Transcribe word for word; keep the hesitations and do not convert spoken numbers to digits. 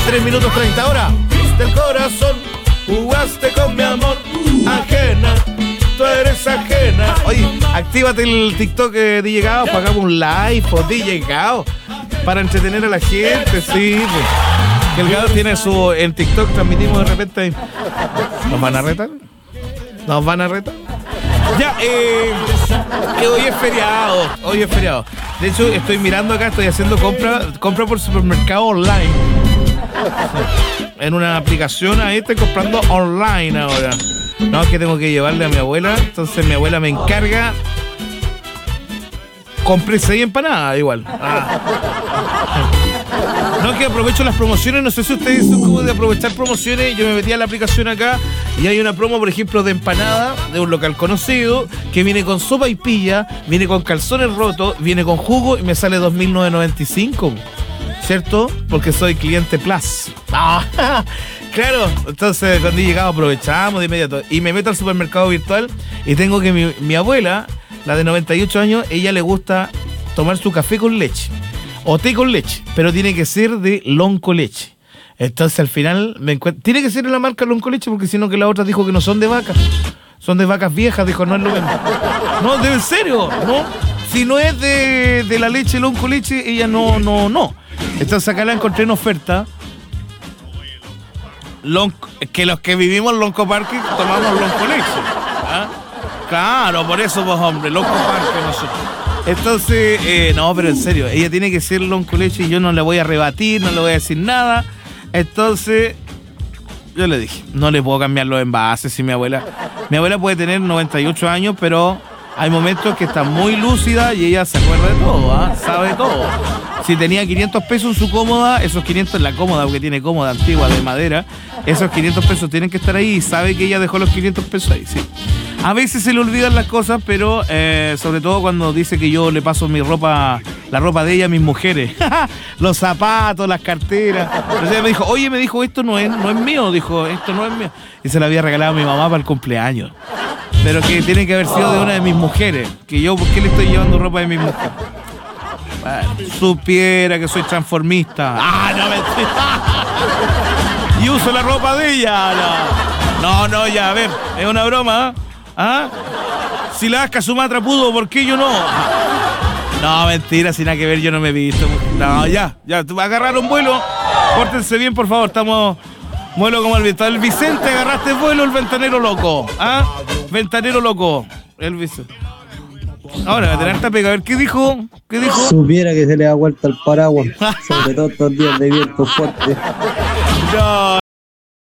tres minutos treinta. Ahora, del corazón, jugaste con mi amor, ajena, tú eres ajena. Oye, actívate el TikTok de D J Gao, pagamos un live por D J Gao para entretener a la gente, sí. Pues. Que el Gao tiene su... En TikTok transmitimos de repente... ¿Nos van a retar? ¿Nos van a retar? Ya, eh... que hoy es feriado, hoy es feriado. De hecho, estoy mirando acá, estoy haciendo compra, compra por supermercado online. En una aplicación ahí estoy comprando online ahora. No, es que tengo que llevarle a mi abuela. Entonces mi abuela me encarga. Compré seis empanadas igual. Ah. No, que aprovecho las promociones. No sé si ustedes son como de aprovechar promociones. Yo me metí a la aplicación acá y hay una promo, por ejemplo, de empanada de un local conocido que viene con sopa y pilla, viene con calzones rotos, viene con jugo y me sale dos mil novecientos noventa y cinco. ¿Cierto? Porque soy cliente Plus. Ah, claro, entonces cuando he llegado aprovechamos de inmediato. Y me meto al supermercado virtual y tengo que mi, mi abuela, la de noventa y ocho años, ella le gusta tomar su café con leche o té con leche, pero tiene que ser de Lonco Leche. Entonces al final me encuentro... Tiene que ser de la marca Lonco Leche porque si no que la otra dijo que no son de vacas. Son de vacas viejas, dijo, no es lo mismo. No, de en serio, ¿no? Si no es de, de la leche Lonco Leche, ella no, no, no. Entonces acá la encontré en oferta. Lonco, que los que vivimos en Lonco Parque tomamos Lonco Leche. ¿Ah? Claro, por eso, pues, hombre, Lonco Parque nosotros. Entonces, eh, no, pero en serio, ella tiene que ser Lonco Leche y yo no le voy a rebatir, no le voy a decir nada. Entonces, yo le dije, no le puedo cambiar los envases. Si mi abuela, mi abuela puede tener noventa y ocho años, pero hay momentos que está muy lúcida y ella se acuerda de todo, ¿ah? Sabe todo. Si tenía quinientos pesos en su cómoda, esos quinientos en la cómoda, porque tiene cómoda antigua de madera, esos quinientos pesos tienen que estar ahí y sabe que ella dejó los quinientos pesos ahí, sí. A veces se le olvidan las cosas, pero eh, sobre todo cuando dice que yo le paso mi ropa, la ropa de ella a mis mujeres. Los zapatos, las carteras. Entonces ella me dijo, oye, me dijo, esto no es, no es mío, dijo, esto no es mío. Y se la había regalado a mi mamá para el cumpleaños. Pero que tiene que haber sido de una de mis mujeres. Que yo, ¿por qué le estoy llevando ropa de mis mujeres? Bueno, supiera que soy transformista. ¡Ah, no, mentira! Y uso la ropa de ella. No, no, no, ya, a ver, es una broma, ¿eh? ¿Ah? Si la Asca Sumatra pudo, ¿por qué yo no? No, mentira, sin nada que ver, yo no me he visto. No, ya, ya, agarraron vuelo. Pórtense bien, por favor, estamos... Vuelo como el viento. El Vicente, agarraste vuelo, el ventanero loco. ¿Ah? Ventanero loco. El Vicente. Ahora, a tener esta pega. A ver, ¿qué dijo? ¿Qué dijo? Supiera que se le da vuelta el paraguas. Sobre todo estos días de viento fuerte. No.